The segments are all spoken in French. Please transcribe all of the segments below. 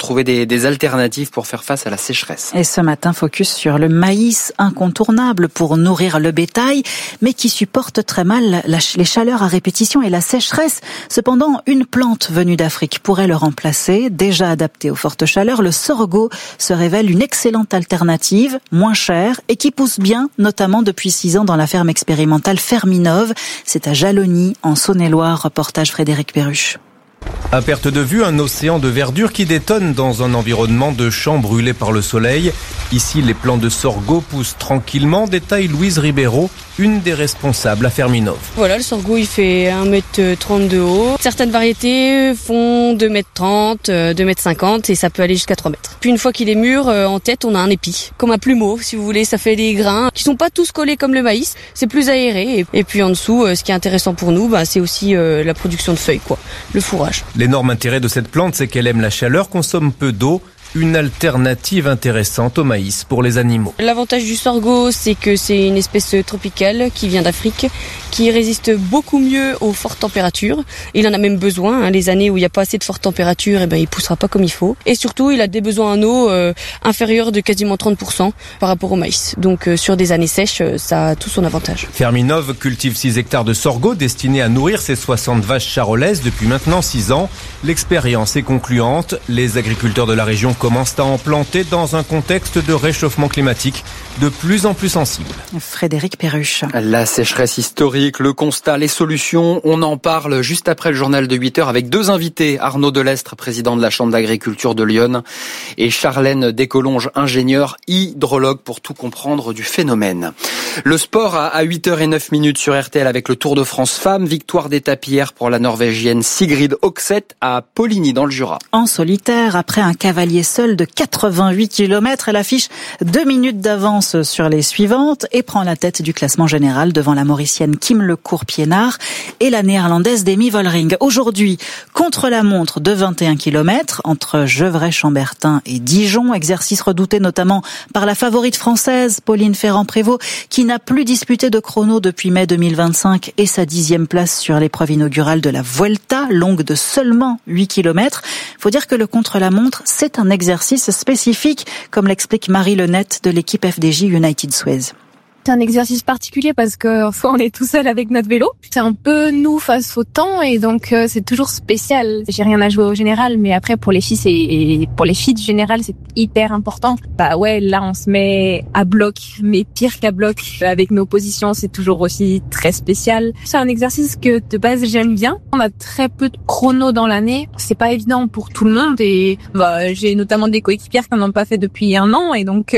trouver des alternatives pour faire face à la sécheresse. Et ce matin, focus sur le maïs, incontournable pour nourrir le bétail, mais qui supporte très mal les chaleurs à répétition et la sécheresse. Cependant, une plante venue d'Afrique pourrait le remplacer. Déjà adapté aux fortes chaleurs, le sorgho se révèle une excellente alternative, moins chère et qui pousse bien, notamment depuis 6 ans dans la ferme expérimentale Ferminov. C'est à Jalony, en Saône-et-Loire. Reportage Frédéric Perruche. À perte de vue, un océan de verdure qui détonne dans un environnement de champs brûlés par le soleil. Ici, les plants de sorgho poussent tranquillement, détaille Louise Ribeiro, une des responsables à Ferminov. Voilà, le sorgho, il fait 1m30 de haut. Certaines variétés font 2m30, 2m50 et ça peut aller jusqu'à 3 mètres. Puis une fois qu'il est mûr, en tête, on a un épi. Comme un plumeau, si vous voulez, ça fait des grains qui sont pas tous collés comme le maïs. C'est plus aéré. Et puis en dessous, ce qui est intéressant pour nous, c'est aussi la production de feuilles, le fourrage. L'énorme intérêt de cette plante, c'est qu'elle aime la chaleur, consomme peu d'eau. Une alternative intéressante au maïs pour les animaux. L'avantage du sorgho, c'est que c'est une espèce tropicale qui vient d'Afrique, qui résiste beaucoup mieux aux fortes températures. Il en a même besoin. Les années où il n'y a pas assez de fortes températures, il poussera pas comme il faut. Et surtout, il a des besoins en eau inférieurs de quasiment 30% par rapport au maïs. Donc sur des années sèches, ça a tout son avantage. Ferminov cultive 6 hectares de sorgho destinés à nourrir ses 60 vaches charolaises depuis maintenant 6 ans. L'expérience est concluante. Les agriculteurs de la région commencent à en planter dans un contexte de réchauffement climatique de plus en plus sensible. Frédéric Perruche. La sécheresse historique, le constat, les solutions, on en parle juste après le journal de 8h avec 2 invités. Arnaud Delestre, président de la Chambre d'agriculture de Lyon, et Charlène Descolonges, ingénieure hydrologue, pour tout comprendre du phénomène. Le sport à 8h09 sur RTL avec le Tour de France Femmes. Victoire d'étape hier pour la Norvégienne Sigrid Oxeth à Poligny dans le Jura. En solitaire, après un cavalier seul de 88 km, elle affiche 2 minutes d'avance sur les suivantes et prend la tête du classement général devant la Mauricienne Kim Lecourt-Piénard et la Néerlandaise Demi Vollering. Aujourd'hui, contre-la-montre de 21 km entre Gevrey-Chambertin et Dijon, exercice redouté notamment par la favorite française Pauline Ferrand-Prévot qui n'a plus disputé de chrono depuis mai 2025 et sa 10e place sur l'épreuve inaugurale de la Vuelta, longue de seulement 8 km. Faut dire que le contre-la-montre, c'est un exercice spécifique, comme l'explique Marie Lenette de l'équipe FDJ United Suez. C'est un exercice particulier parce que on est tout seul avec notre vélo. C'est un peu nous face au temps et donc c'est toujours spécial. J'ai rien à jouer au général, mais après pour les filles et pour les filles du général c'est hyper important. Là on se met à bloc, mais pire qu'à bloc avec nos positions, c'est toujours aussi très spécial. C'est un exercice que de base j'aime bien. On a très peu de chrono dans l'année. C'est pas évident pour tout le monde et j'ai notamment des coéquipières qui n'en ont pas fait depuis 1 an et donc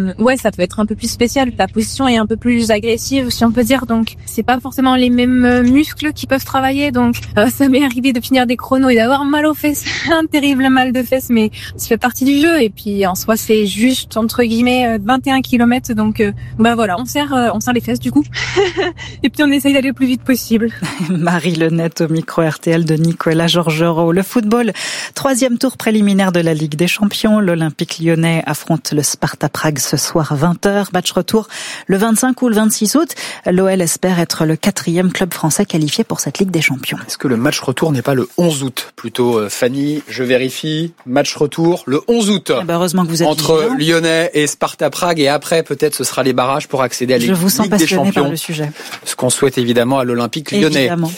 ça peut être un peu plus spécial. La position est un peu plus agressive si on peut dire, donc c'est pas forcément les mêmes muscles qui peuvent travailler, donc ça m'est arrivé de finir des chronos et d'avoir mal aux fesses, un terrible mal de fesses, mais ça fait partie du jeu et puis en soi c'est juste entre guillemets 21 km, donc on serre les fesses du coup et puis on essaye d'aller le plus vite possible. Marie Lenette au micro RTL de Nicolas Georgerot. Le football, 3e tour préliminaire de la Ligue des Champions. L'Olympique Lyonnais affronte le Sparta Prague ce soir 20h. Match retour le 25 ou le 26 août. L'OL espère être le 4e club français qualifié pour cette Ligue des Champions. Est-ce que le match retour n'est pas le 11 août plutôt, Fanny? Je vérifie. Match retour le 11 août. Heureusement que vous êtes entre vigilant. Lyonnais et Sparta Prague, et après peut-être ce sera les barrages pour accéder à la Ligue des Champions. Je vous sens passionné par le sujet. Ce qu'on souhaite évidemment à l'Olympique Lyonnais. Évidemment.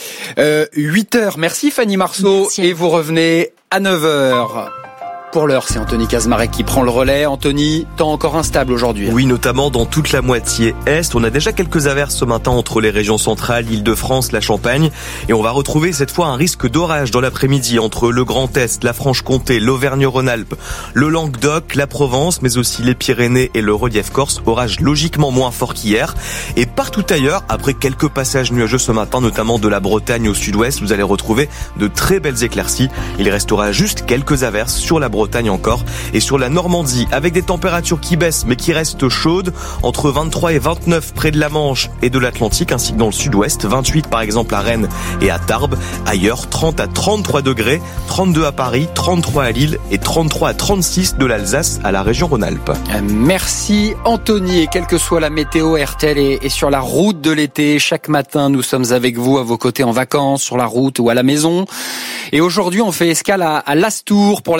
8h. Merci Fanny Marceau. Merci. Et vous revenez à 9h. Pour l'heure, c'est Anthony Kazmarek qui prend le relais. Anthony, temps encore instable aujourd'hui. Oui, notamment dans toute la moitié est. On a déjà quelques averses ce matin entre les régions centrales, l'Île-de-France, la Champagne. Et on va retrouver cette fois un risque d'orage dans l'après-midi entre le Grand Est, la Franche-Comté, l'Auvergne-Rhône-Alpes, le Languedoc, la Provence, mais aussi les Pyrénées et le relief corse. Orage logiquement moins fort qu'hier. Et partout ailleurs, après quelques passages nuageux ce matin, notamment de la Bretagne au sud-ouest, vous allez retrouver de très belles éclaircies. Il restera juste quelques averses sur la Bretagne encore et sur la Normandie avec des températures qui baissent mais qui restent chaudes, entre 23 et 29 près de la Manche et de l'Atlantique ainsi que dans le sud-ouest, 28 par exemple à Rennes et à Tarbes, ailleurs 30 à 33 degrés, 32 à Paris, 33 à Lille et 33 à 36 de l'Alsace à la région Rhône-Alpes. Merci Anthony, et quelle que soit la météo, RTL est sur la route de l'été. Chaque matin nous sommes avec vous, à vos côtés en vacances, sur la route ou à la maison. Et aujourd'hui on fait escale à Lastours pour la visite des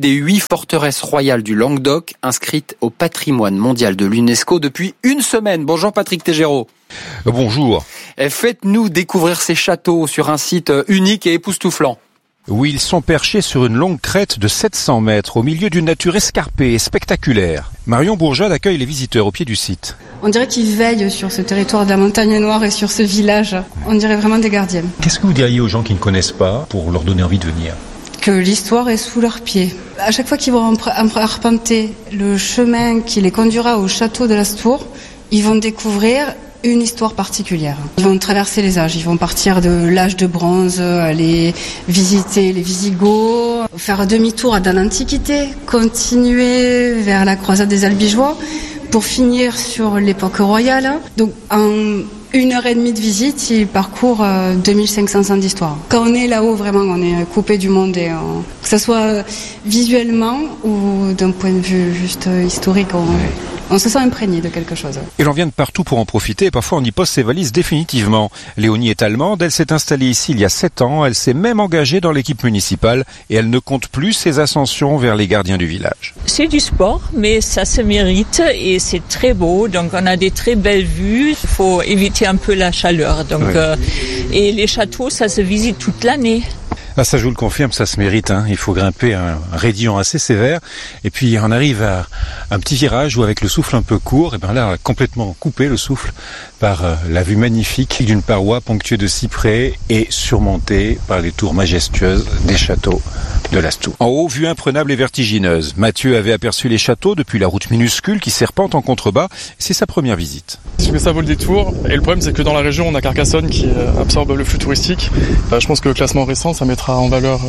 des 8 forteresses royales du Languedoc inscrites au patrimoine mondial de l'UNESCO depuis une semaine. Bonjour Patrick Tégéraud. Bonjour. Faites-nous découvrir ces châteaux sur un site unique et époustouflant. Oui, ils sont perchés sur une longue crête de 700 mètres au milieu d'une nature escarpée et spectaculaire. Marion Bourgeade accueille les visiteurs au pied du site. On dirait qu'ils veillent sur ce territoire de la Montagne Noire et sur ce village. On dirait vraiment des gardiens. Qu'est-ce que vous diriez aux gens qui ne connaissent pas pour leur donner envie de venir ? Que l'histoire est sous leurs pieds. À chaque fois qu'ils vont arpenter le chemin qui les conduira au château de l'Astour, ils vont découvrir une histoire particulière. Ils vont traverser les âges, ils vont partir de l'âge de bronze, aller visiter les Visigoths, faire demi-tour dans l'Antiquité, continuer vers la croisade des Albigeois, pour finir sur l'époque royale. Donc en 1h30 de visite, ils parcourent 2500 ans d'histoire. Quand on est là-haut, vraiment, on est coupé du monde, et que ce soit visuellement ou d'un point de vue juste historique, on se sent imprégné de quelque chose. Et l'on vient de partout pour en profiter et parfois on y pose ses valises définitivement. Léonie est allemande, elle s'est installée ici il y a 7 ans, elle s'est même engagée dans l'équipe municipale et elle ne compte plus ses ascensions vers les gardiens du village. C'est du sport, mais ça se mérite et c'est très beau, donc on a des très belles vues. Il faut éviter un peu la chaleur, donc et les châteaux, ça se visite toute l'année. Ah, ça je vous le confirme, ça se mérite. Il faut grimper un raidillon assez sévère. Et puis on arrive à un petit virage où avec le souffle un peu court, et ben là complètement coupé le souffle par la vue magnifique d'une paroi ponctuée de cyprès et surmontée par les tours majestueuses des châteaux de l'Astour. En haut, vue imprenable et vertigineuse. Mathieu avait aperçu les châteaux depuis la route minuscule qui serpente en contrebas. C'est sa première visite. Mais ça vaut le détour. Et le problème, c'est que dans la région, on a Carcassonne qui absorbe le flux touristique. Je pense que le classement récent, ça mettra en valeur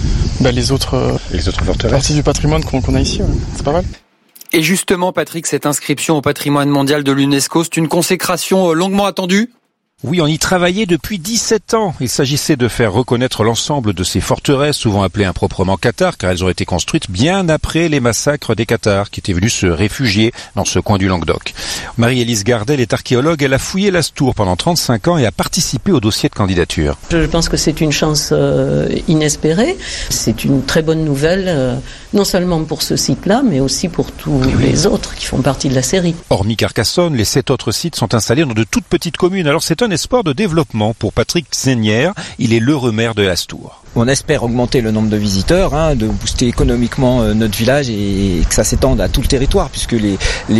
les autres forteresses, parties du patrimoine qu'on a ici. Ouais. C'est pas mal. Et justement, Patrick, cette inscription au patrimoine mondial de l'UNESCO, c'est une consécration longuement attendue ? Oui, on y travaillait depuis 17 ans. Il s'agissait de faire reconnaître l'ensemble de ces forteresses, souvent appelées improprement cathares, car elles ont été construites bien après les massacres des cathares, qui étaient venus se réfugier dans ce coin du Languedoc. Marie-Élise Gardel est archéologue, elle a fouillé l'Astour pendant 35 ans et a participé au dossier de candidature. Je pense que c'est une chance inespérée. C'est une très bonne nouvelle, non seulement pour ce site-là, mais aussi pour tous les autres qui font partie de la série. Hormis Carcassonne, les 7 autres sites sont installés dans de toutes petites communes. Alors c'est un espoir de développement pour Patrick Zenière. Il est l'heureux maire de l'Astour. On espère augmenter le nombre de visiteurs, de booster économiquement notre village et que ça s'étende à tout le territoire, puisque les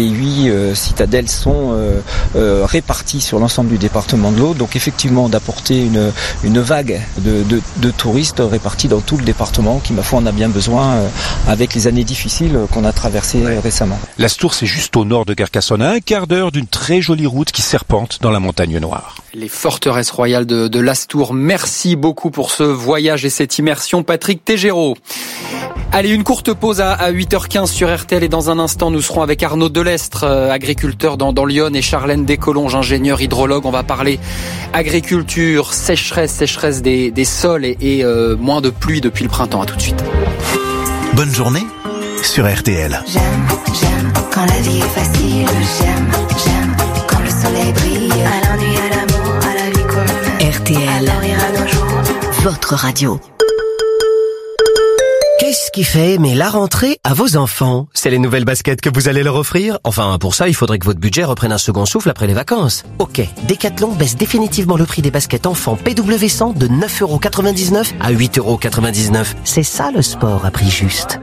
8 citadelles sont réparties sur l'ensemble du département de l'Aude. Donc effectivement d'apporter une vague de touristes répartis dans tout le département, qui ma foi en a bien besoin avec les années difficiles qu'on a traversées récemment. L'Astour, c'est juste au nord de Carcassonne, à un quart d'heure d'une très jolie route qui serpente dans la Montagne Noire. Les forteresses royales de l'Astour, merci beaucoup pour ce voyage et cette immersion, Patrick Tégéraud. Allez, une courte pause à 8h15 sur RTL et dans un instant, nous serons avec Arnaud Delestre, agriculteur dans Lyon, et Charlène Descolonges, ingénieur hydrologue. On va parler agriculture, sécheresse des sols et moins de pluie depuis le printemps. À tout de suite. Bonne journée sur RTL. J'aime quand la vie est facile. J'aime quand le soleil brille. À l'ennui, à l'amour, à la vie commune. RTL. À rire à nos jours. Votre radio. Qu'est-ce qui fait aimer la rentrée à vos enfants ? C'est les nouvelles baskets que vous allez leur offrir ? Enfin, pour ça, il faudrait que votre budget reprenne un second souffle après les vacances. Ok, Decathlon baisse définitivement le prix des baskets enfants PW100 de 9,99€ à 8,99€. C'est ça le sport à prix juste.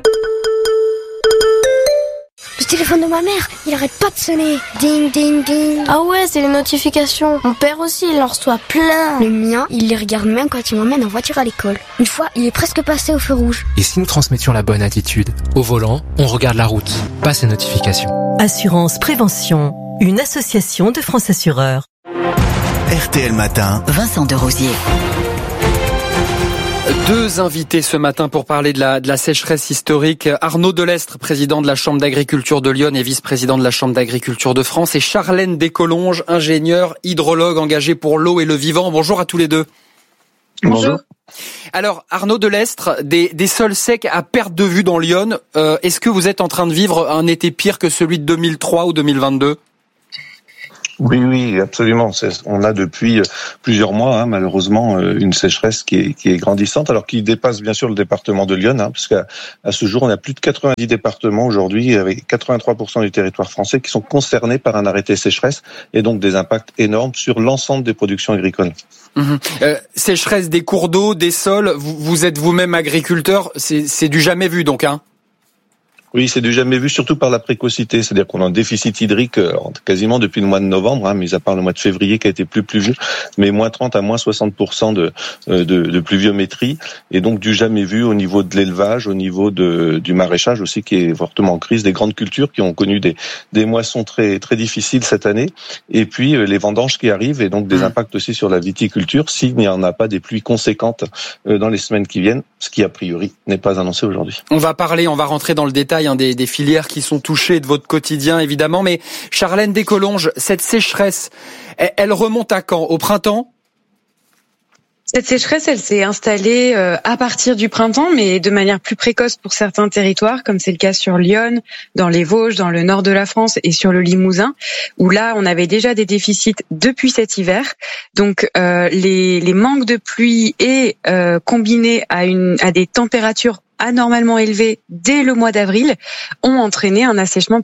Le téléphone de ma mère, il arrête pas de sonner. Ding, ding, ding. Ah ouais, c'est les notifications. Mon père aussi, il en reçoit plein. Le mien, il les regarde même quand il m'emmène en voiture à l'école. Une fois, il est presque passé au feu rouge. Et si nous transmettions la bonne attitude ? Au volant, on regarde la route, pas ces notifications. Assurance Prévention, une association de France Assureurs. RTL Matin. Vincent Derosier. 2 invités ce matin pour parler de la sécheresse historique. Arnaud Delestre, président de la Chambre d'agriculture de Lyon et vice-président de la Chambre d'agriculture de France, et Charlène Descolonges, ingénieure hydrologue engagée pour l'eau et le vivant. Bonjour à tous les deux. Bonjour. Alors, Arnaud Delestre, des sols secs à perte de vue dans Lyon. Est-ce que vous êtes en train de vivre un été pire que celui de 2003 ou 2022 ? Oui, absolument. On a depuis plusieurs mois, malheureusement, une sécheresse qui est grandissante, alors qui dépasse bien sûr le département de Lyon, parce qu'à ce jour, on a plus de 90 départements aujourd'hui, avec 83% du territoire français qui sont concernés par un arrêté sécheresse, et donc des impacts énormes sur l'ensemble des productions agricoles. Sécheresse des cours d'eau, des sols. Vous êtes vous-même agriculteur, c'est du jamais vu donc, hein. Oui, c'est du jamais vu, surtout par la précocité. C'est-à-dire qu'on a un déficit hydrique quasiment depuis le mois de novembre, mis à part le mois de février qui a été plus pluvieux, mais moins 30 à moins 60% de pluviométrie, et donc du jamais vu au niveau de l'élevage, au niveau du maraîchage aussi qui est fortement en crise, des grandes cultures qui ont connu des moissons très très difficiles cette année, et puis les vendanges qui arrivent, et donc des impacts aussi sur la viticulture s'il n'y en a pas des pluies conséquentes dans les semaines qui viennent, ce qui a priori n'est pas annoncé aujourd'hui. On va rentrer dans le détail des filières qui sont touchées, de votre quotidien évidemment, mais Charlène Descolonges, cette sécheresse, elle remonte à quand? Au printemps? Cette sécheresse, elle s'est installée à partir du printemps, mais de manière plus précoce pour certains territoires, comme c'est le cas sur Lyon, dans les Vosges, dans le nord de la France et sur le Limousin, où là, on avait déjà des déficits depuis cet hiver. Donc, les manques de pluie et combinés à des températures anormalement élevées dès le mois d'avril ont entraîné un assèchement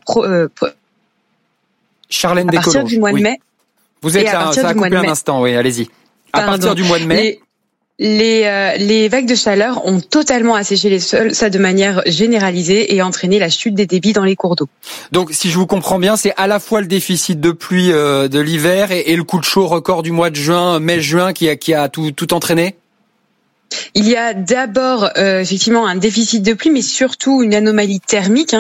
Charlène à partir du mois de mai. Vous êtes là, ça a coupé un instant, oui, allez-y. À partir du mois de mai. Les vagues de chaleur ont totalement asséché les sols, ça de manière généralisée, et entraîné la chute des débits dans les cours d'eau. Donc, si je vous comprends bien, c'est à la fois le déficit de pluie de l'hiver et le coup de chaud record du mois de juin, mai-juin, qui a tout entraîné? Il y a d'abord effectivement un déficit de pluie, mais surtout une anomalie thermique,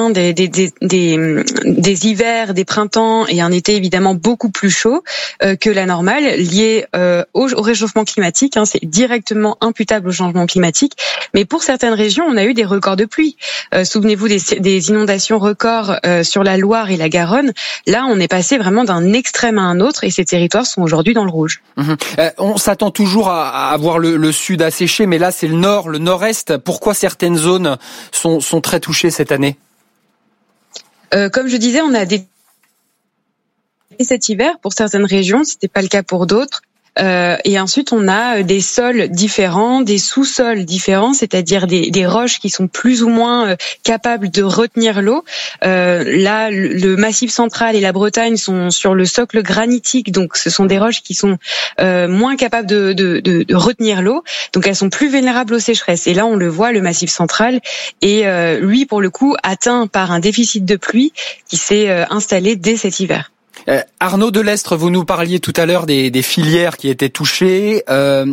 des hivers, des printemps et un été évidemment beaucoup plus chaud que la normale, lié au réchauffement climatique. C'est directement imputable au changement climatique. Mais pour certaines régions, on a eu des records de pluie. Souvenez-vous des inondations records sur la Loire et la Garonne. Là, on est passé vraiment d'un extrême à un autre, et ces territoires sont aujourd'hui dans le rouge. On s'attend toujours à voir le sud asséché, mais là c'est le nord, le nord-est. Pourquoi certaines zones sont très touchées cette année? Comme je disais, on a cet hiver pour certaines régions, c'était pas le cas pour d'autres. Et ensuite, on a des sols différents, des sous-sols différents, c'est-à-dire des roches qui sont plus ou moins capables de retenir l'eau. Là, le Massif central et la Bretagne sont sur le socle granitique, donc ce sont des roches qui sont moins capables de retenir l'eau, donc elles sont plus vulnérables aux sécheresses. Et là, on le voit, le Massif central est, lui, pour le coup, atteint par un déficit de pluie qui s'est installé dès cet hiver. Arnaud Delestre, vous nous parliez tout à l'heure des filières qui étaient touchées,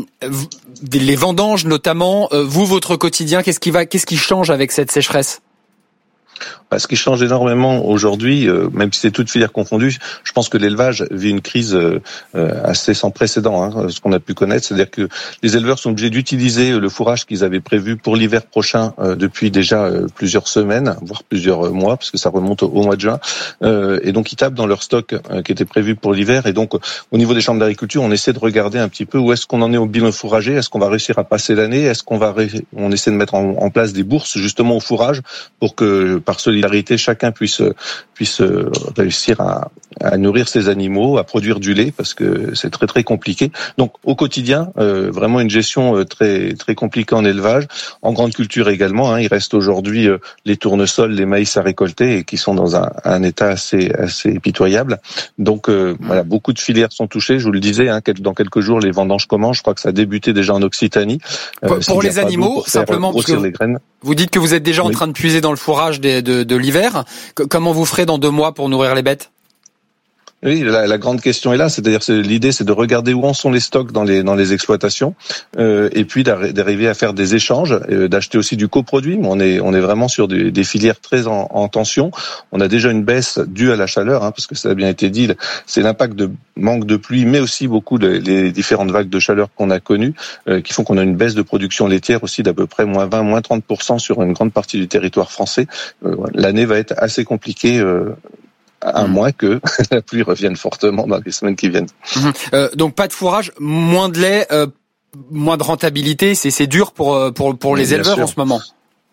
les vendanges notamment. Vous, votre quotidien, qu'est-ce qui change avec cette sécheresse? Ce qui change énormément aujourd'hui, même si c'est toutes filières confondues, je pense que l'élevage vit une crise assez sans précédent, ce qu'on a pu connaître. C'est-à-dire que les éleveurs sont obligés d'utiliser le fourrage qu'ils avaient prévu pour l'hiver prochain depuis déjà plusieurs semaines, voire plusieurs mois, parce que ça remonte au mois de juin. Et donc ils tapent dans leur stock qui était prévu pour l'hiver. Et donc au niveau des chambres d'agriculture, on essaie de regarder un petit peu où est-ce qu'on en est au bilan fourragé. Est-ce qu'on va réussir à passer l'année? Est-ce on essaie de mettre en place des bourses justement au fourrage pour que par solidarité chacun puisse réussir à nourrir ses animaux, à produire du lait, parce que c'est très très compliqué. Donc au quotidien, vraiment une gestion très très compliquée en élevage, en grande culture également. Il reste aujourd'hui les tournesols, les maïs à récolter, et qui sont dans un état assez pitoyable. Donc voilà, beaucoup de filières sont touchées. Je vous le disais, dans quelques jours les vendanges commencent. Je crois que ça a débuté déjà en Occitanie. Pour les animaux, simplement parce que les graines. Vous dites que vous êtes déjà en train de puiser dans le fourrage de l'hiver. Comment vous ferez dans 2 mois pour nourrir les bêtes? Oui, la grande question est là, c'est-à-dire l'idée c'est de regarder où en sont les stocks dans les exploitations, et puis d'arriver à faire des échanges, d'acheter aussi du coproduit. On est vraiment sur des filières très en tension. On a déjà une baisse due à la chaleur, parce que ça a bien été dit, c'est l'impact de manque de pluie, mais aussi beaucoup les différentes vagues de chaleur qu'on a connues, qui font qu'on a une baisse de production laitière aussi d'à peu près moins 20, moins 30% sur une grande partie du territoire français. L'année va être assez compliquée, à moins que la pluie revienne fortement dans les semaines qui viennent. Donc pas de fourrage, moins de lait, moins de rentabilité, c'est dur pour les éleveurs en ce moment.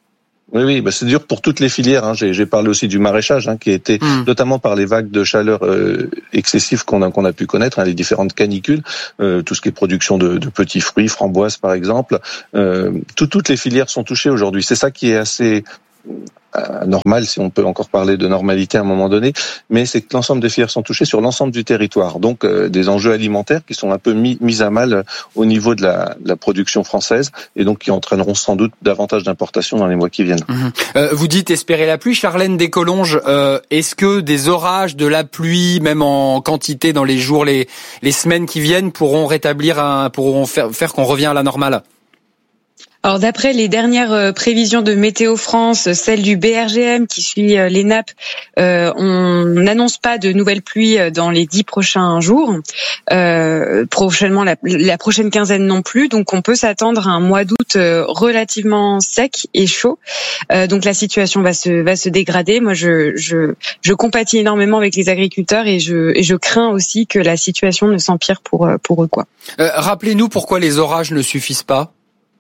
Oui, c'est dur pour toutes les filières. Hein. J'ai parlé aussi du maraîchage, qui a été notamment par les vagues de chaleur excessives qu'on a pu connaître, les différentes canicules, tout ce qui est production de petits fruits, framboises par exemple. Toutes les filières sont touchées aujourd'hui. C'est ça qui est assez normal, si on peut encore parler de normalité à un moment donné, mais c'est que l'ensemble des filières sont touchées sur l'ensemble du territoire. Donc des enjeux alimentaires qui sont un peu mis à mal au niveau de la production française et donc qui entraîneront sans doute davantage d'importations dans les mois qui viennent. Vous dites espérer la pluie, Charlène Descollonges, est-ce que des orages, de la pluie, même en quantité dans les jours, les semaines qui viennent pourront faire qu'on revient à la normale ? Alors d'après les dernières prévisions de Météo France, celle du BRGM qui suit les nappes, on n'annonce pas de nouvelles pluies dans les 10 prochains jours. Prochainement, la prochaine quinzaine non plus. Donc on peut s'attendre à un mois d'août relativement sec et chaud. Donc la situation va se dégrader. Moi je compatis énormément avec les agriculteurs et je crains aussi que la situation ne s'empire pour eux quoi. Rappelez-nous pourquoi les orages ne suffisent pas.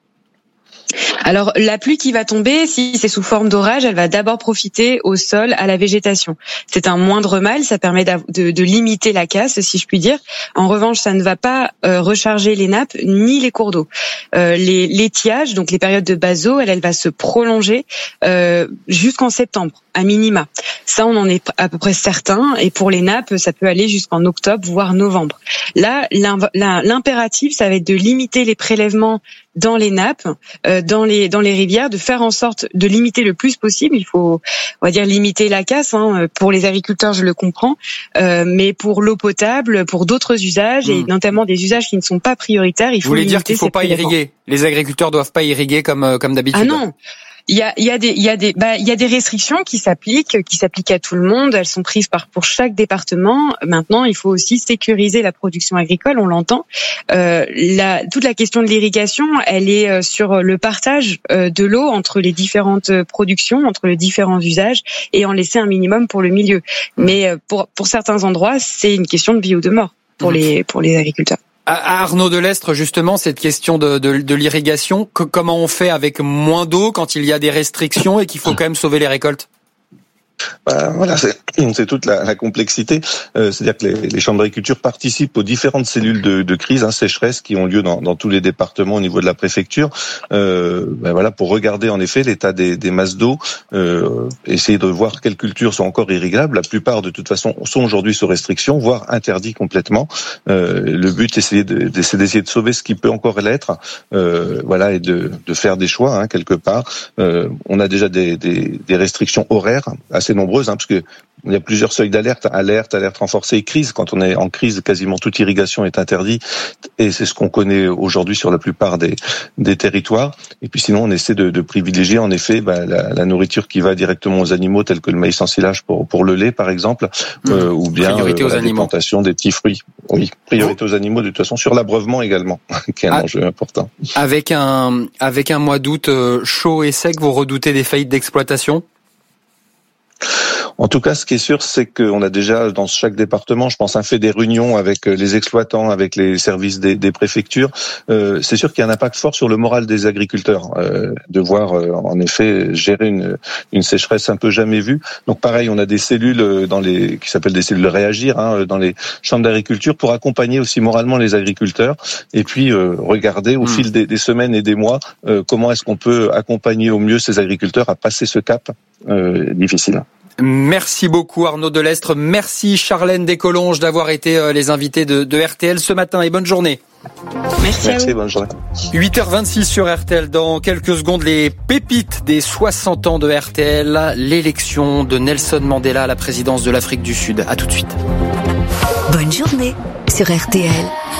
Alors la pluie qui va tomber, si c'est sous forme d'orage, elle va d'abord profiter au sol, à la végétation. C'est un moindre mal, ça permet de limiter la casse, si je puis dire. En revanche, ça ne va pas recharger les nappes ni les cours d'eau. L'étiage, donc les périodes de base eau, elle va se prolonger jusqu'en septembre, à minima. Ça, on en est à peu près certain. Et pour les nappes, ça peut aller jusqu'en octobre, voire novembre. Là, l'impératif, ça va être de limiter les prélèvements dans les nappes, dans les rivières, de faire en sorte de limiter le plus possible. Il faut, on va dire, limiter la casse. Pour les agriculteurs, je le comprends, mais pour l'eau potable, pour d'autres usages et notamment des usages qui ne sont pas prioritaires, il faut limiter. Vous voulez dire qu'il ne faut pas irriguer ? Les agriculteurs doivent pas irriguer comme d'habitude ? Ah non. Il y a des restrictions qui s'appliquent à tout le monde. Elles sont prises pour chaque département. Maintenant, il faut aussi sécuriser la production agricole. On l'entend. Toute la question de l'irrigation, elle est sur le partage de l'eau entre les différentes productions, entre les différents usages, et en laisser un minimum pour le milieu. Mais pour certains endroits, c'est une question de vie ou de mort pour les agriculteurs. À Arnaud Delestre, justement, cette question de l'irrigation, comment on fait avec moins d'eau quand il y a des restrictions et qu'il faut quand même sauver les récoltes ? Voilà, c'est toute la complexité. C'est-à-dire que les chambres d'agriculture participent aux différentes cellules de crise, sécheresse, qui ont lieu dans tous les départements au niveau de la préfecture. Voilà, pour regarder en effet l'état des masses d'eau, essayer de voir quelles cultures sont encore irrigables. La plupart, de toute façon, sont aujourd'hui sous restriction, voire interdits complètement. Le but, c'est d'essayer de sauver ce qui peut encore l'être, voilà, et de faire des choix quelque part. On a déjà des restrictions horaires assez nombreuses, parce que il y a plusieurs seuils d'alerte, alerte renforcée et crise. Quand on est en crise, quasiment toute irrigation est interdite, et c'est ce qu'on connaît aujourd'hui sur la plupart des territoires. Et puis sinon, on essaie de privilégier en effet la nourriture qui va directement aux animaux, telle que le maïs en silage pour le lait par exemple, ou bien l'alimentation des petits fruits. Oui, priorité aux animaux de toute façon, sur l'abreuvement également, qui est un enjeu important. Avec un mois d'août chaud et sec, vous redoutez des faillites d'exploitation ? En tout cas, ce qui est sûr, c'est qu'on a déjà dans chaque département, je pense, fait des réunions avec les exploitants, avec les services des préfectures. C'est sûr qu'il y a un impact fort sur le moral des agriculteurs, de voir en effet gérer une sécheresse un peu jamais vue. Donc pareil, on a des cellules qui s'appellent des cellules réagir, dans les chambres d'agriculture, pour accompagner aussi moralement les agriculteurs, et puis regarder au fil des semaines et des mois comment est-ce qu'on peut accompagner au mieux ces agriculteurs à passer ce cap difficile. Merci beaucoup Arnaud Delestre, merci Charlène Descollonges d'avoir été les invités de RTL ce matin, et bonne journée. Merci, bonne journée. 8h26 sur RTL, dans quelques secondes les pépites des 60 ans de RTL, l'élection de Nelson Mandela à la présidence de l'Afrique du Sud. À tout de suite. Bonne journée sur RTL.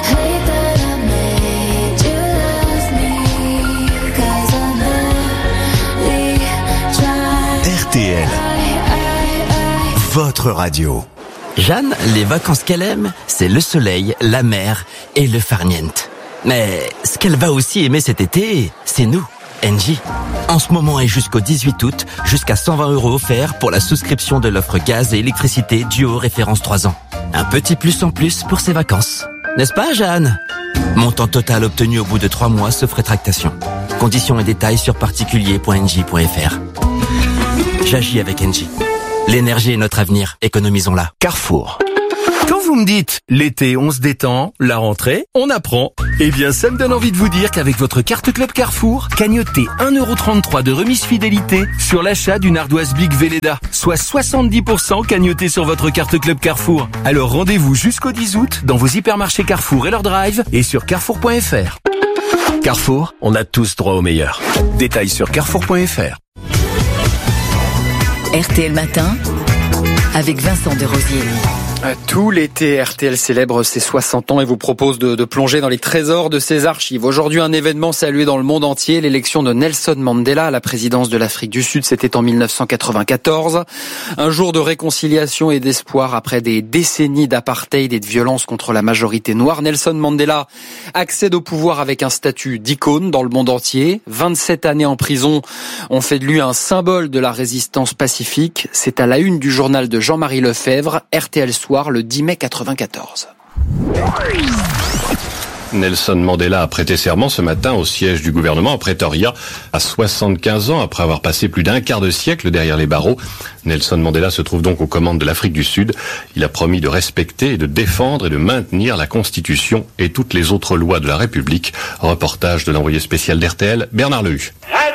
RTL, votre radio. Jeanne, les vacances qu'elle aime, c'est le soleil, la mer et le farniente. Mais ce qu'elle va aussi aimer cet été, c'est nous, Engie. En ce moment et jusqu'au 18 août, jusqu'à 120 € offerts pour la souscription de l'offre gaz et électricité duo référence 3 ans. Un petit plus en plus pour ses vacances. N'est-ce pas, Jeanne ? Montant total obtenu au bout de 3 mois sauf rétractation. Conditions et détails sur particulier.engie.fr. J'agis avec Engie. L'énergie est notre avenir, économisons-la. Carrefour. Quand vous me dites l'été on se détend, la rentrée on apprend, eh bien ça me donne envie de vous dire qu'avec votre carte Club Carrefour, cagnotez 1,33€ de remise fidélité sur l'achat d'une ardoise Big Velleda, soit 70% cagnoté sur votre carte Club Carrefour. Alors rendez-vous jusqu'au 10 août dans vos hypermarchés Carrefour et leur drive et sur carrefour.fr. Carrefour, on a tous droit au meilleur. Détails sur carrefour.fr. RTL Matin avec Vincent Desrosiers. Tout l'été, RTL célèbre ses 60 ans et vous propose de plonger dans les trésors de ses archives. Aujourd'hui, un événement salué dans le monde entier, l'élection de Nelson Mandela à la présidence de l'Afrique du Sud. C'était en 1994. Un jour de réconciliation et d'espoir après des décennies d'apartheid et de violence contre la majorité noire. Nelson Mandela accède au pouvoir avec un statut d'icône dans le monde entier. 27 années en prison ont fait de lui un symbole de la résistance pacifique. C'est à la une du journal de Jean-Marie Lefebvre, RTL Soir, le 10 mai 94. Nelson Mandela a prêté serment ce matin au siège du gouvernement à Pretoria. À 75 ans, après avoir passé plus d'un quart de siècle derrière les barreaux, Nelson Mandela se trouve donc aux commandes de l'Afrique du Sud. Il a promis de respecter et de défendre et de maintenir la Constitution et toutes les autres lois de la République. Reportage de l'envoyé spécial d'RTL, Bernard Lehu.